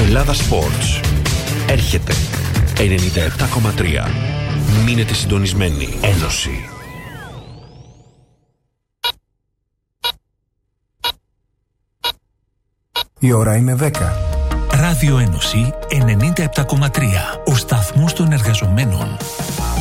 Ελλάδα Sports. Έρχεται 97,3. Μείνετε συντονισμένοι. Ένωση. Η ώρα είναι 10. Ράδιο Ένωση 97,3. Ο σταθμός των εργαζομένων.